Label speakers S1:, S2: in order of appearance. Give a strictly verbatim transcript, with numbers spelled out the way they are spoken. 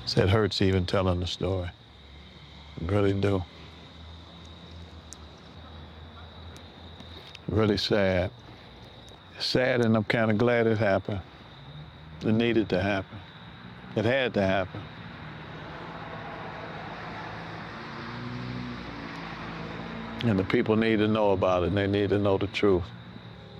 S1: It hurts even telling the story. It really do. Really sad. It's sad, and I'm kind of glad it happened. It needed to happen. It had to happen. And the people need to know about it, and they need to know the truth.